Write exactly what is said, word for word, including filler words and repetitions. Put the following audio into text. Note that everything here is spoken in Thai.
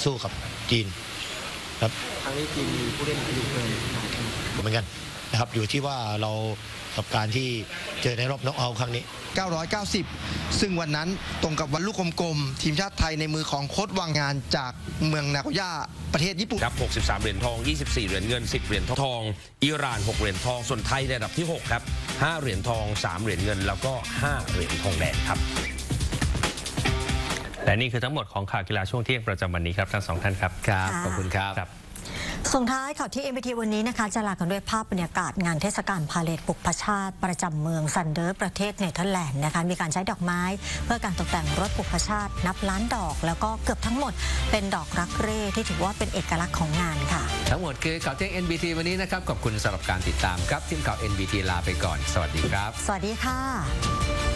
สู้กับจีนครับครั้งนี้จีนมีผู้เล่นอยู่เกินเหมือนกันนะครับอยู่ที่ว่าเรากับการที่เจอในรอบน็อกเอาท์ครั้งนี้เก้าร้อยเก้าสิบซึ่งวันนั้นตรงกับวันลูกกลมๆทีมชาติไทยในมือของโค้ชวางงานจากเมืองนาโกย่าประเทศญี่ปุ่นครับหกสิบสามเหรียญทองยี่สิบสี่เหรียญเงินสิบเหรียญทองอิหร่านหกเหรียญทองส่วนไทยในอันดับที่หกครับห้าเหรียญทองสามเหรียญเงินแล้วก็ห้าเหรียญทองแดงครับและนี่คือทั้งหมดของข่าวกีฬาช่วงเที่ยงประจำวันนี้ครับทั้งสองท่านครับครับขอบคุณครับส่งท้ายข่าวที่ เอ็ม บี ที วันนี้นะคะจะลากันด้วยภาพบรรยากาศงานเทศกาลพาเลทปลุกประชาติประจำเมืองซันเดอร์ประเทศเนเธอร์แลนด์นะคะมีการใช้ดอกไม้เพื่อการตกแต่งรถปลุกประชาตินับล้านดอกแล้วก็เกือบทั้งหมดเป็นดอกรักเร่ที่ถือว่าเป็นเอกลักษณ์ของงานค่ะทั้งหมดคือข่าวเที่ยง เอ็น บี ที วันนี้นะครับขอบคุณสำหรับการติดตามครับทีมข่าว เอ็น บี ที ลาไปก่อนสวัสดีครับสวัสดีค่ะ